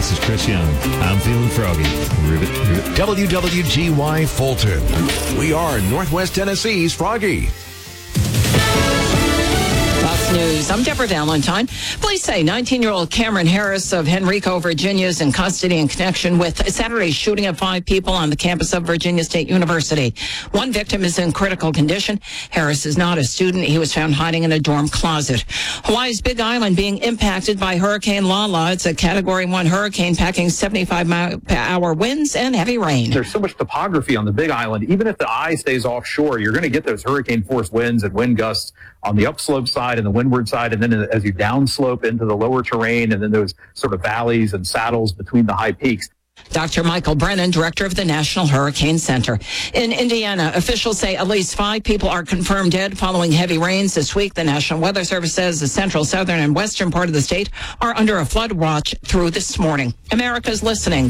This is Chris Young. I'm feeling froggy. Ribbit, ribbit. WWGY Fulton. We are Northwest Tennessee's Froggy. Fox News. I'm Deborah Valentine. Police say 19-year-old Cameron Harris of Henrico, Virginia is in custody in connection with Saturday's shooting of 5 people on the campus of Virginia State University. One victim is in critical condition. Harris is not a student. He was found hiding in a dorm closet. Hawaii's Big Island being impacted by Hurricane Lala. It's a Category 1 hurricane packing 75-mile-per-hour winds and heavy rain. There's so much topography on the Big Island. Even if the eye stays offshore, you're going to get those hurricane-force winds and wind gusts on the upslope side and the windward side, and then as you downslope into the lower terrain, and then those sort of valleys and saddles between the high peaks. Dr. Michael Brennan, director of the National Hurricane Center. In Indiana, officials say at least 5 people are confirmed dead following heavy rains this week. The National Weather Service says the central, southern, and western part of the state are under a flood watch through this morning. America's listening.